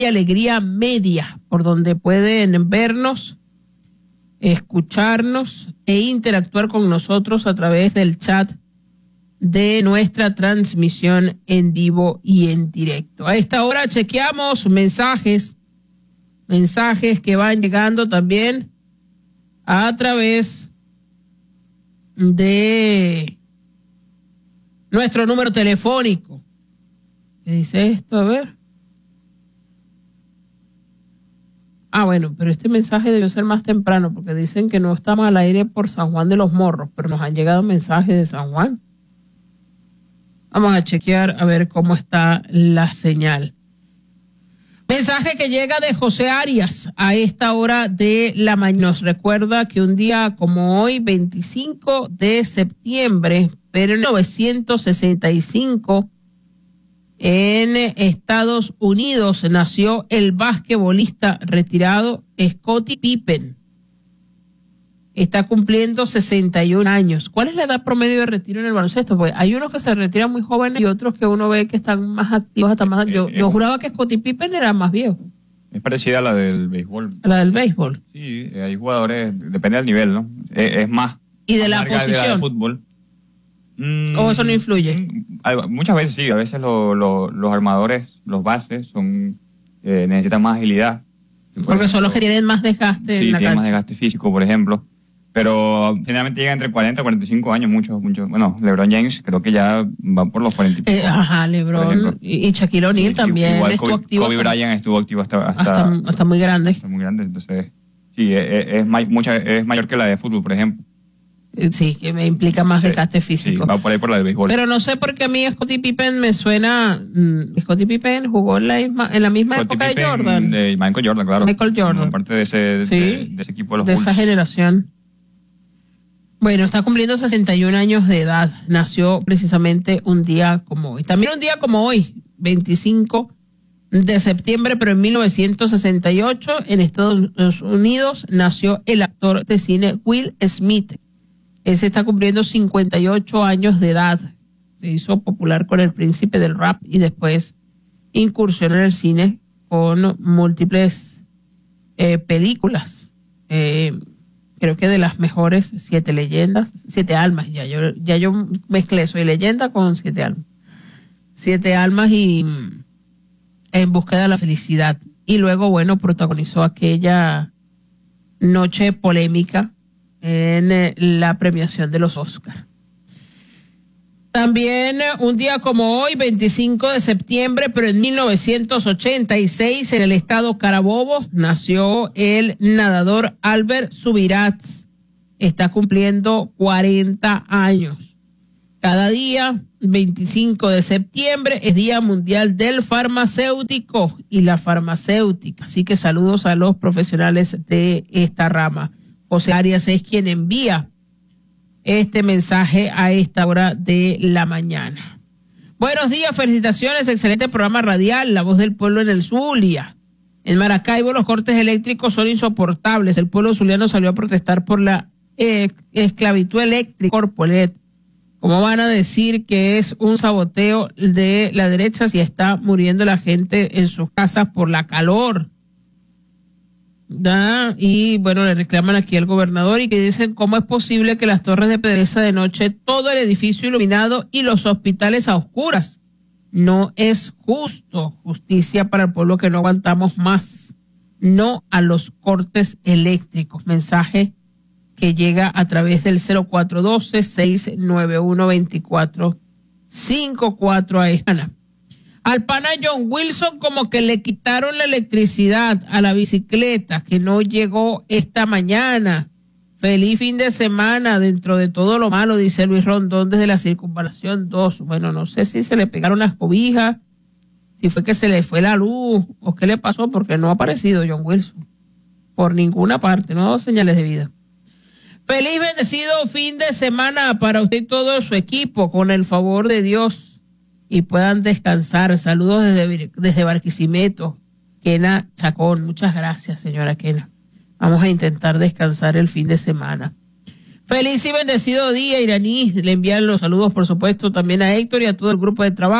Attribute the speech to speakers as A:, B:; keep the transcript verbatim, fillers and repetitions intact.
A: y Alegría Media, por donde pueden vernos, escucharnos e interactuar con nosotros a través del chat de nuestra transmisión en vivo y en directo. A esta hora chequeamos mensajes, mensajes que van llegando también a través de nuestro número telefónico. ¿Qué dice esto? A ver. Ah, bueno, pero este mensaje debió ser más temprano porque dicen que no estamos al aire por San Juan de los Morros, pero nos han llegado mensajes de San Juan. Vamos a chequear a ver cómo está la señal. Mensaje que llega de José Arias a esta hora de la mañana. Nos recuerda que un día como hoy, veinticinco de septiembre, pero en mil novecientos sesenta y cinco, en Estados Unidos nació el basquetbolista retirado Scottie Pippen. Está cumpliendo sesenta y un años. ¿Cuál es la edad promedio de retiro en el baloncesto? Pues hay unos que se retiran muy jóvenes y otros que uno ve que están más activos hasta más. Yo, yo juraba que Scottie Pippen era más viejo.
B: Es parecida a la del béisbol.
A: ¿A la del béisbol?
B: Sí, hay jugadores, depende del nivel, ¿no? Es, es más.
A: ¿Y de la posición?
B: De la de fútbol.
A: ¿O eso no influye?
B: Muchas veces sí, a veces lo, lo, los armadores, los bases, son eh, necesitan más agilidad.
A: Por Porque ejemplo, son los que tienen más desgaste
B: sí,
A: en la
B: tienen
A: cancha.
B: más desgaste físico, por ejemplo. Pero generalmente llega entre cuarenta y cuarenta y cinco años, muchos, muchos. Bueno, LeBron James creo que ya va por los cuarenta y cinco.
A: Eh, ajá, LeBron y, y Shaquille O'Neal también
B: igual
A: estuvo
B: Kobe,
A: activo.
B: Kobe
A: hasta,
B: Bryant estuvo activo hasta... Hasta,
A: hasta, hasta muy grande.
B: Hasta muy grande, entonces... Sí, es, es, es, mucha, es mayor que la de fútbol, por ejemplo.
A: Sí, que me implica más sí, desgaste físico.
B: Sí, va por ahí por la del béisbol.
A: Pero no sé por qué a mí Scottie Pippen me suena... Mmm, Scottie Pippen jugó en la misma, en la misma
B: Scottie
A: época
B: Pippen,
A: de Jordan.
B: De Michael Jordan, claro.
A: Michael Jordan.
B: Aparte de ese, de,
A: sí,
B: de, de ese equipo de los
A: de
B: Bulls.
A: esa generación. Bueno, está cumpliendo sesenta y un años de edad. Nació precisamente un día como hoy. También un día como hoy, veinticinco de septiembre, pero en mil novecientos sesenta y ocho, en Estados Unidos, nació el actor de cine Will Smith. Ese está cumpliendo cincuenta y ocho años de edad. Se hizo popular con El Príncipe del Rap y después incursionó en el cine con múltiples eh, películas. Eh, creo que de las mejores, Siete Leyendas, Siete Almas. Ya yo, ya yo mezclé Soy Leyenda con Siete Almas. Siete Almas y En Búsqueda de la Felicidad. Y luego, bueno, protagonizó aquella noche polémica en la premiación de los Oscars. También un día como hoy, veinticinco de septiembre, pero en mil novecientos ochenta y seis, en el estado Carabobo, nació el nadador Albert Subirats. Está cumpliendo cuarenta años. Cada día, veinticinco de septiembre, es Día Mundial del Farmacéutico y la farmacéutica. Así que saludos a los profesionales de esta rama. José Arias es quien envía este mensaje a esta hora de la mañana. Buenos días, felicitaciones, excelente programa radial, La Voz del Pueblo en el Zulia. En Maracaibo los cortes eléctricos son insoportables. El pueblo zuliano salió a protestar por la eh, esclavitud eléctrica Corpolet. ¿Cómo van a decir que es un saboteo de la derecha si está muriendo la gente en sus casas por la calor? ¿Da? Y bueno, le reclaman aquí al gobernador y que dicen cómo es posible que las torres de P D V S A de noche, todo el edificio iluminado y los hospitales a oscuras. No es justo. Justicia para el pueblo que no aguantamos más. No a los cortes eléctricos. Mensaje que llega a través del cero cuatro uno dos, seis nueve uno, dos cuatro cinco cuatro a esta. Al pana John Wilson como que le quitaron la electricidad a la bicicleta que no llegó esta mañana. Feliz fin de semana dentro de todo lo malo, dice Luis Rondón desde la Circunvalación dos. Bueno, no sé si se le pegaron las cobijas, si fue que se le fue la luz o qué le pasó porque no ha aparecido John Wilson por ninguna parte, no ha dado señales de vida. Feliz bendecido fin de semana para usted y todo su equipo con el favor de Dios. Y puedan descansar. Saludos desde, desde Barquisimeto. Kena Chacón, muchas gracias, señora Kena. Vamos a intentar descansar el fin de semana. Feliz y bendecido día, Iraní. Le envían los saludos, por supuesto, también a Héctor y a todo el grupo de trabajo.